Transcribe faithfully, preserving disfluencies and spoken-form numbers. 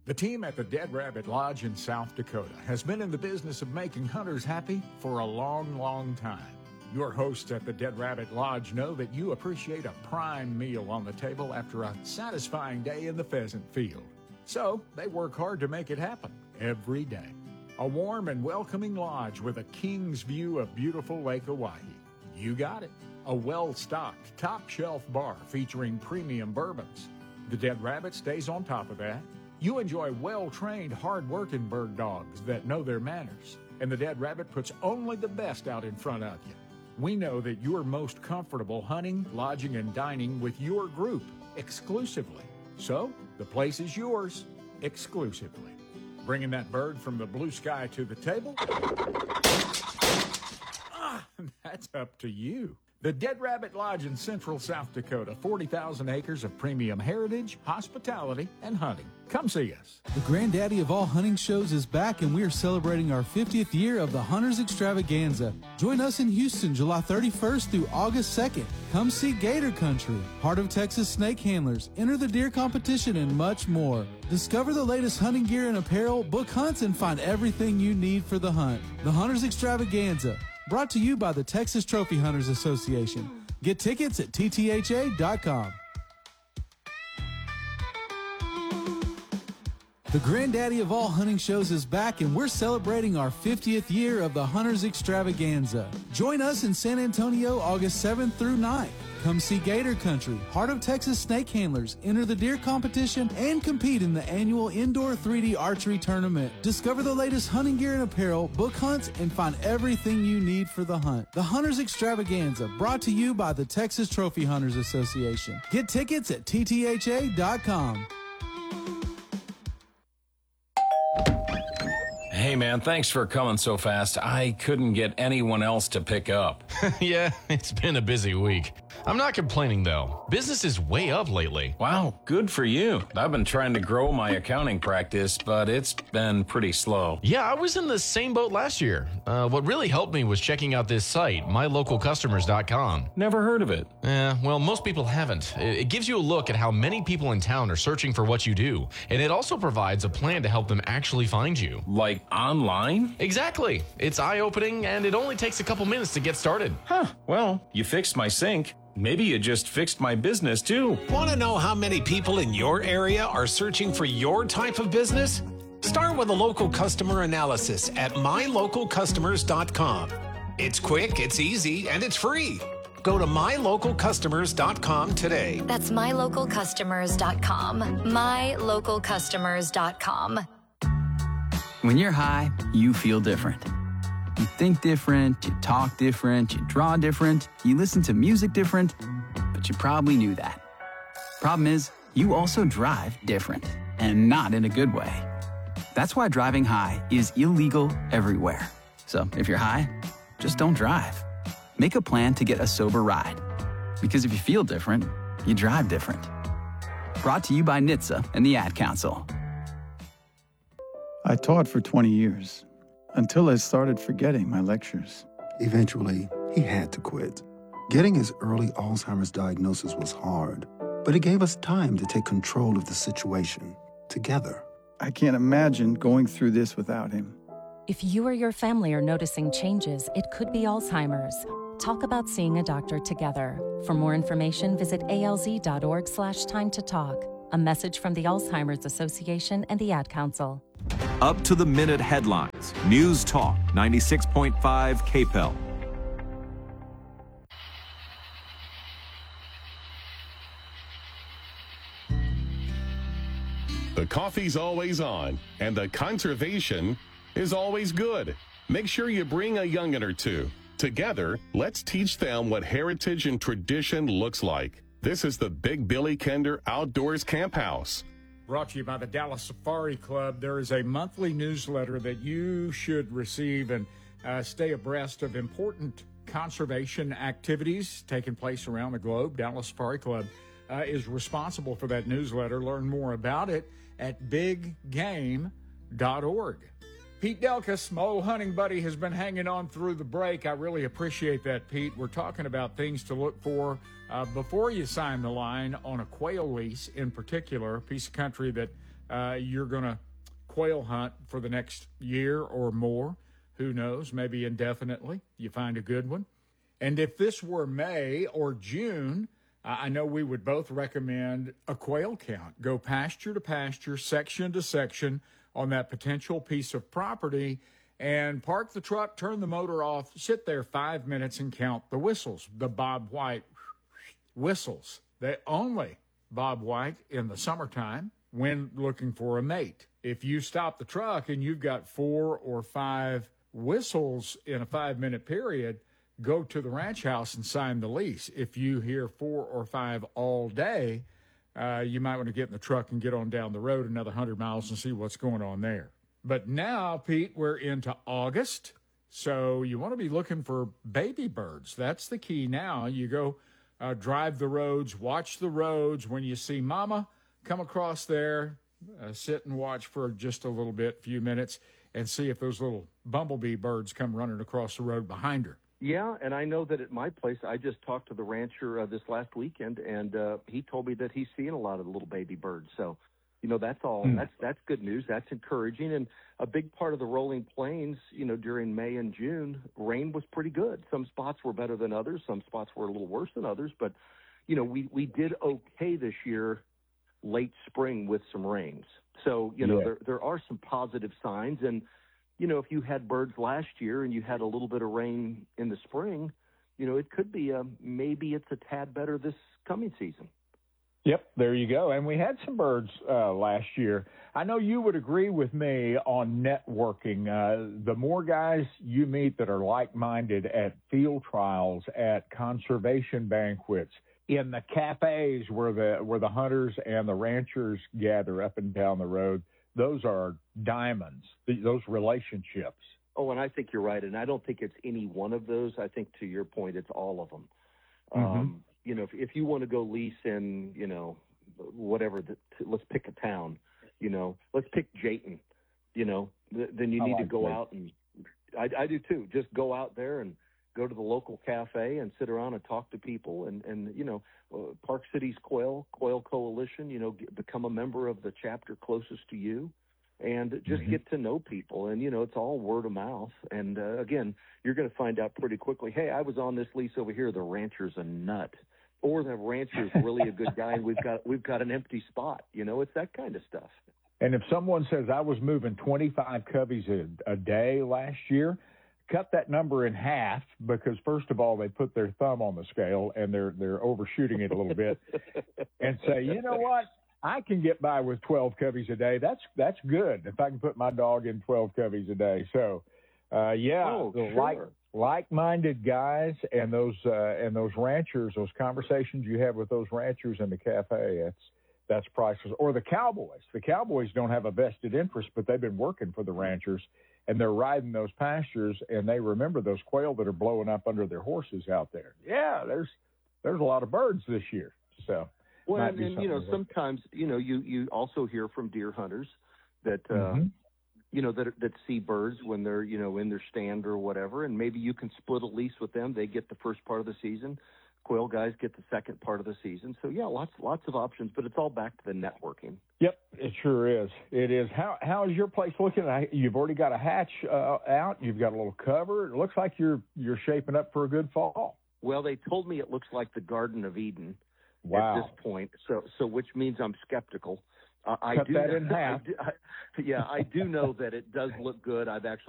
The team at the Dead Rabbit Lodge in South Dakota has been in the business of making hunters happy for a long, long time. Your hosts at the Dead Rabbit Lodge know that you appreciate a prime meal on the table after a satisfying day in the pheasant field. So they work hard to make it happen every day. A warm and welcoming lodge with a king's view of beautiful Lake Oahe. You got it. A well-stocked, top-shelf bar featuring premium bourbons. The Dead Rabbit stays on top of that. You enjoy well-trained, hard-working bird dogs that know their manners. And the Dead Rabbit puts only the best out in front of you. We know that you are most comfortable hunting, lodging, and dining with your group exclusively. So, the place is yours exclusively. Bringing that bird from the blue sky to the table? Ah, that's up to you. The Dead Rabbit Lodge in Central South Dakota, forty thousand acres of premium heritage, hospitality, and hunting. Come see us. The granddaddy of all hunting shows is back, and we are celebrating our fiftieth year of the Hunters Extravaganza. Join us in Houston July thirty-first through August second. Come see Gator Country, Heart of Texas Snake Handlers, enter the deer competition, and much more. Discover the latest hunting gear and apparel, book hunts, and find everything you need for the hunt. The Hunters Extravaganza, brought to you by the Texas Trophy Hunters Association. Get tickets at T T H A dot com. The granddaddy of all hunting shows is back, and we're celebrating our fiftieth year of the Hunters Extravaganza. Join us in San Antonio August seventh through ninth. Come see Gator Country, Heart of Texas Snake Handlers, enter the deer competition, and compete in the annual indoor three D archery tournament. Discover the latest hunting gear and apparel, book hunts, and find everything you need for the hunt. The Hunters Extravaganza, brought to you by the Texas Trophy Hunters Association. Get tickets at T T H A dot com. Hey man, thanks for coming so fast. I couldn't get anyone else to pick up. Yeah, it's been a busy week. I'm not complaining though. Business is way up lately. Wow, good for you. I've been trying to grow my accounting practice, but it's been pretty slow. Yeah, I was in the same boat last year. Uh, what really helped me was checking out this site, my local customers dot com. Never heard of it. Yeah, well, most people haven't. It gives you a look at how many people in town are searching for what you do, and it also provides a plan to help them actually find you. Like online? Exactly. It's eye-opening, and it only takes a couple minutes to get started. Huh, well, you fixed my sink. Maybe you just fixed my business too. Want to know how many people in your area are searching for your type of business? Start with a local customer analysis at my local customers dot com. It's quick, it's easy, and it's free. Go to my local customers dot com today. That's my local customers dot com. my local customers dot com. When you're high, you feel different. You think different, you talk different, you draw different, you listen to music different, but you probably knew that. Problem is, you also drive different, and not in a good way. That's why driving high is illegal everywhere. So if you're high, just don't drive. Make a plan to get a sober ride. Because if you feel different, you drive different. Brought to you by N H T S A and the Ad Council. I taught for twenty years. Until I started forgetting my lectures. Eventually, he had to quit. Getting his early Alzheimer's diagnosis was hard, but it gave us time to take control of the situation together. I can't imagine going through this without him. If you or your family are noticing changes, it could be Alzheimer's. Talk about seeing a doctor together. For more information, visit A L Z dot org slash time to talk. A message from the Alzheimer's Association and the Ad Council. Up to the minute headlines. News Talk ninety-six point five K P E L. The coffee's always on, and the conservation is always good. Make sure you bring a young'un or two. Together, let's teach them what heritage and tradition looks like. This is the Big Billy Kinder Outdoors Camp House. Brought to you by the Dallas Safari Club. There is a monthly newsletter that you should receive and uh, stay abreast of important conservation activities taking place around the globe. Dallas Safari Club uh, is responsible for that newsletter. Learn more about it at big game dot org. Pete Delkus, my old hunting buddy, has been hanging on through the break. I really appreciate that, Pete. We're talking about things to look for uh, before you sign the line on a quail lease in particular, a piece of country that uh, you're going to quail hunt for the next year or more. Who knows? Maybe indefinitely. You find a good one. And if this were May or June, I know we would both recommend a quail count. Go pasture to pasture, section to section on that potential piece of property and park the truck, turn the motor off, sit there five minutes and count the whistles, the Bob White whistles. They only Bob White in the summertime when looking for a mate. If you stop the truck and you've got four or five whistles in a five-minute period, go to the ranch house and sign the lease. If you hear four or five all day, uh, you might want to get in the truck and get on down the road another one hundred miles and see what's going on there. But now, Pete, we're into August, so you want to be looking for baby birds. That's the key now. You go uh, drive the roads, watch the roads. When you see mama come across there, uh, sit and watch for just a little bit, few minutes, and see if those little bumblebee birds come running across the road behind her. Yeah, and I know that at my place, I just talked to the rancher uh, this last weekend, and uh, he told me that he's seeing a lot of the little baby birds. So, you know, that's all. Mm. That's that's good news. That's encouraging. And a big part of the rolling plains, you know, during May and June, rain was pretty good. Some spots were better than others. Some spots were a little worse than others. But, you know, we, we did okay this year, late spring with some rains. So, you know, yeah. there there are some positive signs. And, you know, if you had birds last year and you had a little bit of rain in the spring, you know, it could be a, maybe it's a tad better this coming season. Yep, there you go. And we had some birds uh, last year. I know you would agree with me on networking. Uh, the more guys you meet that are like-minded at field trials, at conservation banquets, in the cafes where the where the hunters and the ranchers gather up and down the road, those are diamonds, those relationships. Oh, and I think you're right. And I don't think it's any one of those. I think, to your point, it's all of them. Mm-hmm. Um, you know, if, if you want to go lease in, you know, whatever, the, let's pick a town, you know, let's pick Jayton, you know, th- then you need like to go that. out and I, I do too. Just go out there and go to the local cafe and sit around and talk to people. And, and you know, uh, Park Cities Quail, Quail Coalition, you know, get, become a member of the chapter closest to you and just mm-hmm. get to know people. And, you know, it's all word of mouth. And, uh, again, you're going to find out pretty quickly, hey, I was on this lease over here. The rancher's a nut. Or the rancher's really a good guy, and we've got we've got an empty spot. You know, it's that kind of stuff. And if someone says, I was moving twenty-five coveys a, a day last year, cut that number in half because, first of all, they put their thumb on the scale and they're they're overshooting it a little bit and say, you know what, I can get by with twelve coveys a day. That's that's good if I can put my dog in twelve coveys a day. So, uh, yeah, oh, the sure. like, like-minded guys and those uh, and those ranchers, those conversations you have with those ranchers in the cafe, that's that's priceless. Or the cowboys. The cowboys don't have a vested interest, but they've been working for the ranchers. And they're riding those pastures, and they remember those quail that are blowing up under their horses out there. Yeah, there's there's a lot of birds this year. So, well, and, and you know, sometimes you know you, you also hear from deer hunters that uh, mm-hmm. you know that that see birds when they're you know in their stand or whatever, and maybe you can split a lease with them. They get the first part of the season. Quail guys get the second part of the season. So yeah, lots lots of options, but it's all back to the networking. Yep, it sure is. It is. How how is your place looking? You've already got a hatch uh, out. You've got a little cover. It looks like you're you're shaping up for a good fall. Well, they told me it looks like the Garden of Eden wow. at this point. So so which means I'm skeptical. Uh, I Cut do that know, in half. I do, I, yeah, I do know that it does look good. I've actually